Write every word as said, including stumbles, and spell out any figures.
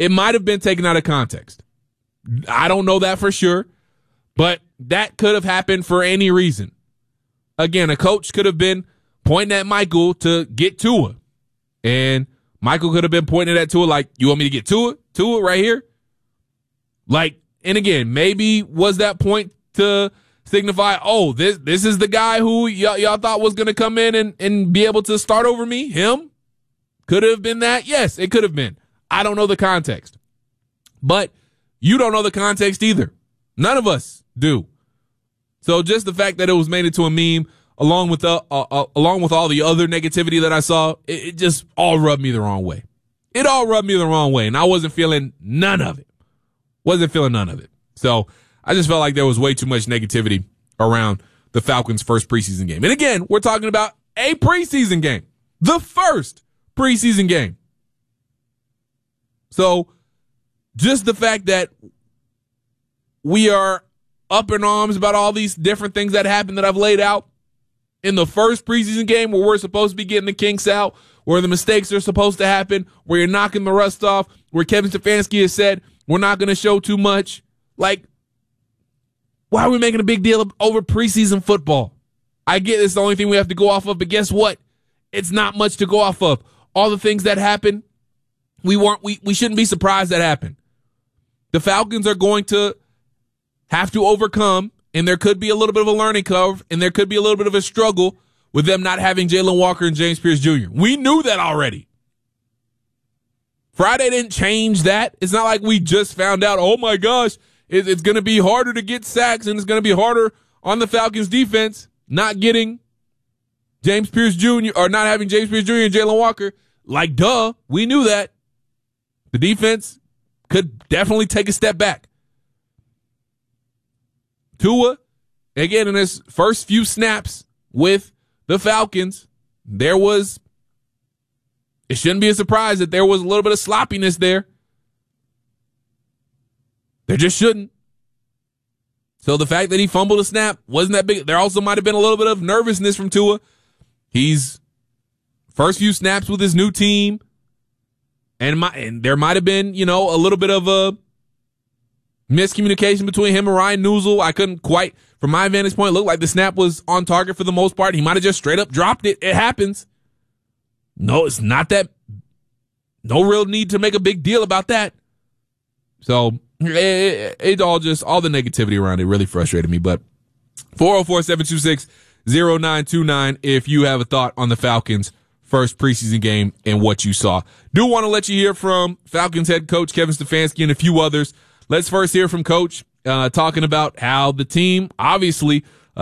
It might have been taken out of context. I don't know that for sure, but that could have happened for any reason. Again, a coach could have been pointing at Michael to get Tua, and Michael could have been pointing at Tua like, you want me to get Tua? Tua right here? Like, and again, maybe was that point to signify, oh, this this is the guy who y- y'all thought was going to come in and, and be able to start over me? Him? Could have been that? Yes, it could have been. I don't know the context. But you don't know the context either. None of us do. So just the fact that it was made into a meme, along with the, uh, uh, along with all the other negativity that I saw, it, it just all rubbed me the wrong way. It all rubbed me the wrong way, and I wasn't feeling none of it. Wasn't feeling none of it. So I just felt like there was way too much negativity around the Falcons' first preseason game. And again, we're talking about a preseason game. The first preseason game. So just the fact that we are up in arms about all these different things that happened that I've laid out in the first preseason game where we're supposed to be getting the kinks out, where the mistakes are supposed to happen, where you're knocking the rust off, where Kevin Stefanski has said, we're not going to show too much. Like, why are we making a big deal over preseason football? I get it's the only thing we have to go off of, but guess what? It's not much to go off of. All the things that happened, we weren't, we, we shouldn't be surprised that happened. The Falcons are going to have to overcome, and there could be a little bit of a learning curve, and there could be a little bit of a struggle with them not having Jalen Walker and James Pierce Junior We knew that already. Friday didn't change that. It's not like we just found out, oh my gosh, it's going to be harder to get sacks and it's going to be harder on the Falcons defense not getting James Pierce Junior or not having James Pierce Junior and Jalen Walker. Like, duh, we knew that. The defense could definitely take a step back. Tua, again, in his first few snaps with the Falcons, there was, it shouldn't be a surprise that there was a little bit of sloppiness there. There just shouldn't. So the fact that he fumbled a snap wasn't that big. There also might have been a little bit of nervousness from Tua. He's first few snaps with his new team. And, my, and there might have been, you know, a little bit of a miscommunication between him and Ryan Newsel. I couldn't quite, from my vantage point, look like the snap was on target for the most part. He might have just straight up dropped it. It happens. No, it's not that. No real need to make a big deal about that. So it, it, it all just, all the negativity around it really frustrated me. But four oh four, seven two six, oh nine two nine if you have a thought on the Falcons' first preseason game and what you saw. Do want to let you hear from Falcons head coach Kevin Stefanski and a few others. Let's first hear from Coach uh, talking about how the team obviously